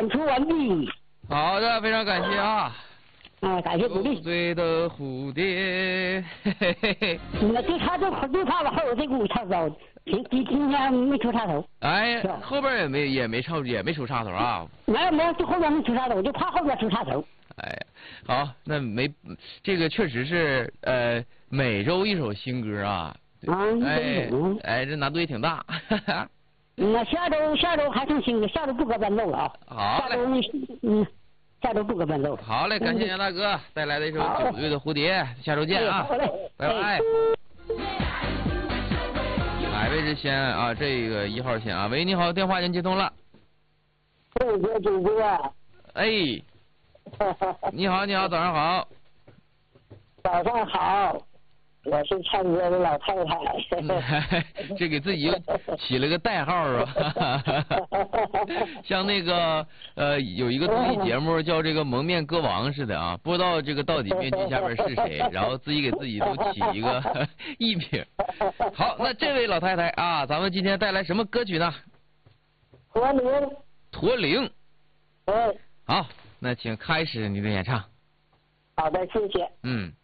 演出完毕。 好的，非常感谢啊。 感谢鼓励。 9岁的蝴蝶，嘿嘿嘿。 就差了后边这鼓差不多，今天没出插头。 哎，后边也没出插头啊。 没有，就后边没出插头，我就怕后边出插头。 哎，好，那这个确实是每周一首新歌啊。哎，这难度也挺大。 那下周还剩新歌，下周不搁伴奏了啊。 好嘞。 下周不搁伴奏。 好嘞，感谢杨大哥带来的一首9岁的蝴蝶，下周见啊。 好嘞， 拜拜。哪位是先啊？这个1号先啊。喂，你好，电话已经接通了。 主播。 哎。你好，早上好。 早上好。我是唱歌的老太太。 这给自己起了个代号啊。像那个有一个综艺节目叫这个蒙面歌王似的啊，不知道这个到底面具下面是谁，然后自己给自己都起一个艺名。好，那这位老太太啊，咱们今天带来什么歌曲呢？驼铃。好，那请开始你的演唱。 好的，谢谢。